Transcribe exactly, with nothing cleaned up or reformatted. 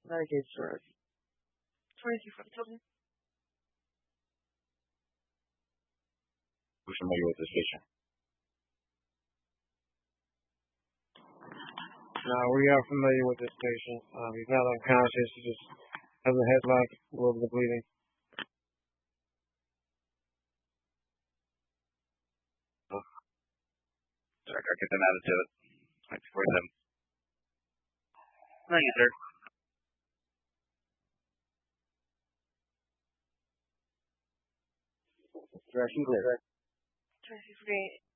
Medicaid service. twenty-two for the children. We're familiar with this patient. No, we are familiar with this patient. Um, he's not unconscious. He just has a headlock, a little bit of bleeding. Oh. Sorry, I'll get them added to it. Thanks for them. Thank you, sir. Direction clear. twenty-two forty-eight.